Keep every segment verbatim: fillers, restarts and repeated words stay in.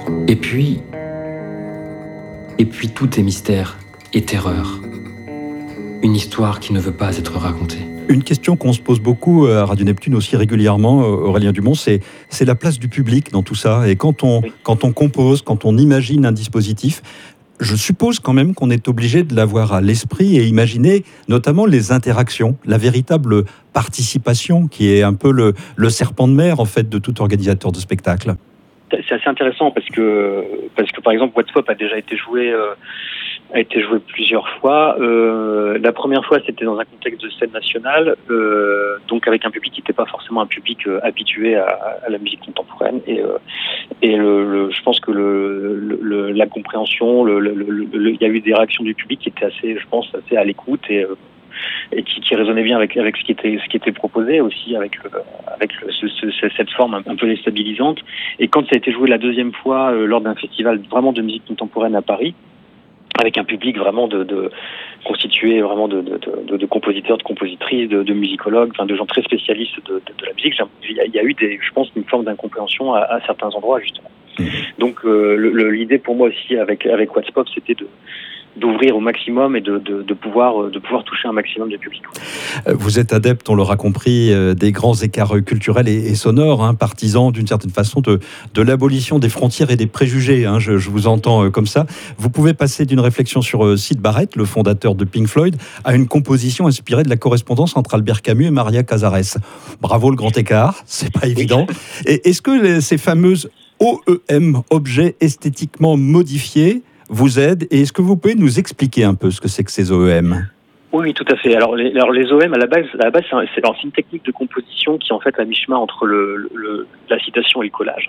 Et puis... Et puis tout est mystère et terreur. Une histoire qui ne veut pas être racontée. Une question qu'on se pose beaucoup à Radio Neptune aussi régulièrement, Aurélien Dumont, c'est, c'est la place du public dans tout ça. Et quand on, oui. quand on compose, quand on imagine un dispositif, je suppose quand même qu'on est obligé de l'avoir à l'esprit et imaginer notamment les interactions, la véritable participation qui est un peu le, le serpent de mer en fait de tout organisateur de spectacle. C'est assez intéressant parce que, parce que par exemple, What's Pop a déjà été joué, euh, a été joué plusieurs fois. Euh, la première fois, c'était dans un contexte de scène nationale, euh, donc avec un public qui n'était pas forcément un public euh, habitué à, à la musique contemporaine. Et, euh, et le, le, je pense que le, le, la compréhension, le, le, le, le, il y a eu des réactions du public qui étaient assez, je pense, assez à l'écoute et euh, et qui, qui résonnait bien avec, avec ce qui était, ce qui était proposé aussi, avec, le, avec le, ce, ce, cette forme un peu déstabilisante. Et quand ça a été joué la deuxième fois euh, lors d'un festival vraiment de musique contemporaine à Paris, avec un public vraiment de, de constitué vraiment de, de, de, de compositeurs, de compositrices, de, de musicologues, enfin de gens très spécialistes de, de, de la musique, il y, a, il y a eu des, je pense, une forme d'incompréhension à, à certains endroits justement. Donc euh, le, le, l'idée pour moi aussi avec avec What's Pop, c'était de d'ouvrir au maximum et de, de, de, pouvoir, de pouvoir toucher un maximum de public. Vous êtes adepte, on l'aura compris, des grands écarts culturels et, et sonores, hein, partisan d'une certaine façon de, de l'abolition des frontières et des préjugés, hein, je, je vous entends comme ça. Vous pouvez passer d'une réflexion sur Syd Barrett, le fondateur de Pink Floyd, à une composition inspirée de la correspondance entre Albert Camus et Maria Casares. Bravo le grand écart, c'est pas évident. Et est-ce que les, ces fameuses O E M, objets esthétiquement modifiés, vous aide, et est-ce que vous pouvez nous expliquer un peu ce que c'est que ces O E M ? Oui, tout à fait. Alors les, alors les O E M, à la base, à la base c'est, un, c'est, alors, c'est une technique de composition qui est en fait à mi-chemin entre le, le, la citation et le collage.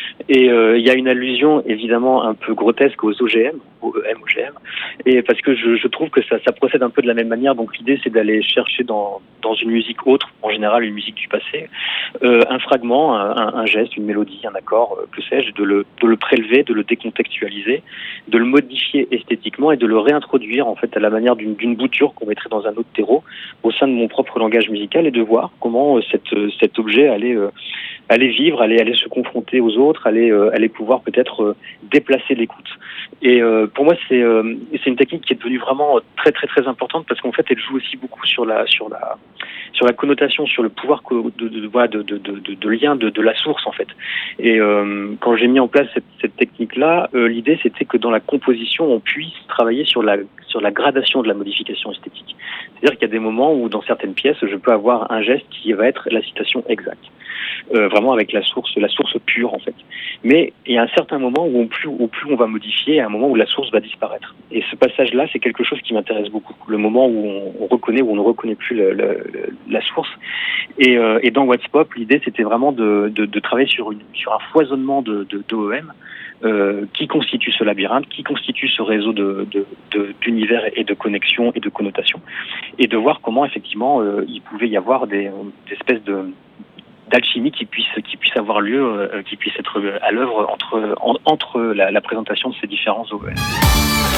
Et euh, il y a une allusion évidemment un peu grotesque aux O G M, O E M, O G M, et parce que je, je trouve que ça, ça procède un peu de la même manière. Donc l'idée c'est d'aller chercher dans, dans une musique autre, en général une musique du passé, euh, un fragment, un, un geste, une mélodie, un accord, euh, que sais-je, de le, de le prélever, de le décontextualiser, de le modifier esthétiquement et de le réintroduire en fait à la manière d'une, d'une bouture qu'on mettrait dans un autre terreau au sein de mon propre langage musical et de voir comment euh, cette, cet objet allait euh, aller vivre, aller aller se confronter aux autres, aller euh, aller pouvoir peut-être euh, déplacer l'écoute. Et euh, pour moi, c'est euh, c'est une technique qui est devenue vraiment très très très importante parce qu'en fait, elle joue aussi beaucoup sur la sur la sur la connotation, sur le pouvoir de de de de, de, de, de lien de, de la source en fait. Et euh, quand j'ai mis en place cette, cette technique-là, euh, l'idée c'était que dans la composition, on puisse travailler sur la sur la gradation de la modification esthétique. C'est-à-dire qu'il y a des moments où dans certaines pièces, je peux avoir un geste qui va être la citation exacte. Euh, vraiment avec la source, la source pure en fait. Mais il y a un certain moment où, on plus, où plus on va modifier, et un moment où la source va disparaître. Et ce passage-là, c'est quelque chose qui m'intéresse beaucoup. Le moment où on, on reconnaît, où on ne reconnaît plus le, le, le, la source. Et, euh, et dans What's Pop, l'idée c'était vraiment de, de, de travailler sur, une, sur un foisonnement de, de, d'O E M euh, qui constitue ce labyrinthe, qui constitue ce réseau de, de, de, d'univers et de connexions et de connotations, et de voir comment effectivement euh, il pouvait y avoir des, des espèces de d'alchimie qui puisse qui puisse avoir lieu, euh, qui puisse être à l'œuvre entre en, entre la, la présentation de ces différents O E M.